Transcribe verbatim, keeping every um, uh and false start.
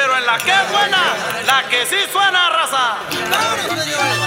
pero en la que es buena, la que sí suena, raza. ¡Vámonos, señores!